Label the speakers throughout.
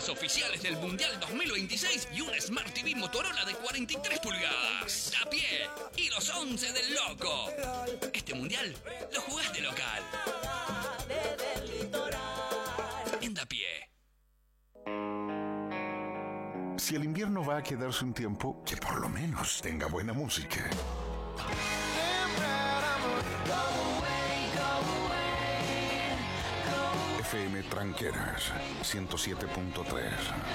Speaker 1: consolas oficiales del Mundial 2026 y un Smart TV Motorola de 43 pulgadas. Da pie y los 11 del Loco. Este Mundial lo jugás de local. En Da pie.
Speaker 2: Si el invierno va a quedarse un tiempo, que por lo menos tenga buena música. FM Tranqueras 107.3.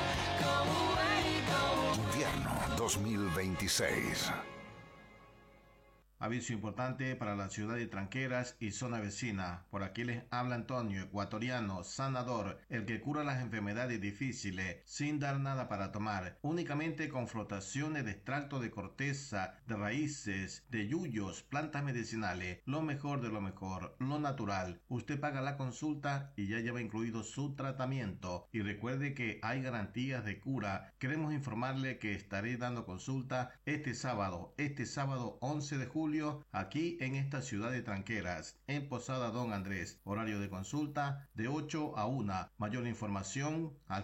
Speaker 2: Invierno 2026.
Speaker 3: Aviso importante para la ciudad de Tranqueras y zona vecina. Por aquí les habla Antonio, ecuatoriano, sanador, el que cura las enfermedades difíciles sin dar nada para tomar, únicamente con flotaciones de extracto de corteza, de raíces, de yuyos, plantas medicinales, lo mejor de lo mejor, lo natural. Usted paga la consulta y ya lleva incluido su tratamiento. Y recuerde que hay garantías de cura. Queremos informarle que estaré dando consulta este sábado 11 de julio, aquí en esta ciudad de Tranqueras, en Posada Don Andrés. Horario de consulta de 8 a 1. Mayor información al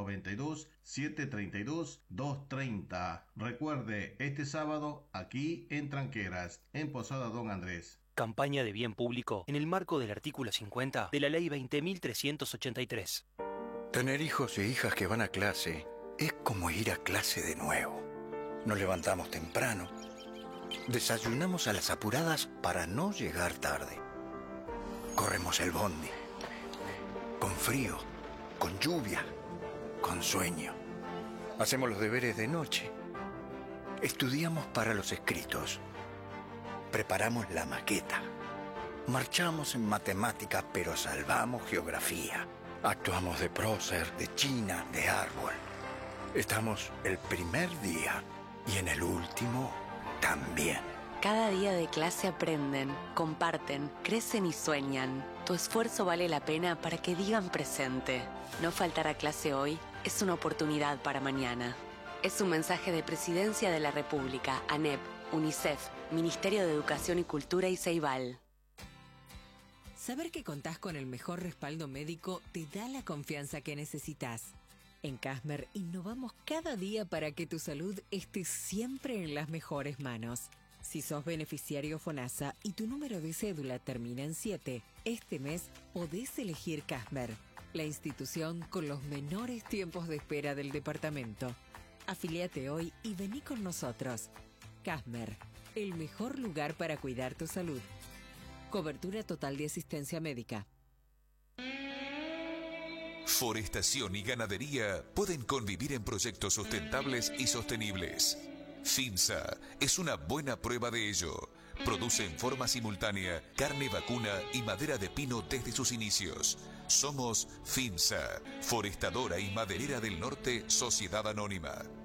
Speaker 3: 092-732-230. Recuerde, este sábado aquí en Tranqueras, en Posada Don Andrés.
Speaker 4: Campaña de bien público en el marco del artículo 50 de la Ley 20.383.
Speaker 5: Tener hijos e hijas que van a clase es como ir a clase de nuevo. Nos levantamos temprano, desayunamos a las apuradas para no llegar tarde. Corremos el bondi, con frío, con lluvia, con sueño. Hacemos los deberes de noche. Estudiamos para los escritos. Preparamos la maqueta. Marchamos en matemáticas, pero salvamos geografía. Actuamos de prócer, de china, de árbol. Estamos el primer día y en el último también.
Speaker 6: Cada día de clase aprenden, comparten, crecen y sueñan. Tu esfuerzo vale la pena para que digan presente. No faltar a clase hoy es una oportunidad para mañana. Es un mensaje de Presidencia de la República, ANEP, UNICEF, Ministerio de Educación y Cultura y Ceibal.
Speaker 7: Saber que contás con el mejor respaldo médico te da la confianza que necesitas. En Casmer innovamos cada día para que tu salud esté siempre en las mejores manos. Si sos beneficiario FONASA y tu número de cédula termina en 7, este mes podés elegir Casmer, la institución con los menores tiempos de espera del departamento. Afiliate hoy y vení con nosotros. Casmer, el mejor lugar para cuidar tu salud. Cobertura total de asistencia médica.
Speaker 8: Forestación y ganadería pueden convivir en proyectos sustentables y sostenibles. FINSA es una buena prueba de ello. Produce en forma simultánea carne vacuna y madera de pino desde sus inicios. Somos FINSA, Forestadora y Maderera del Norte, Sociedad Anónima.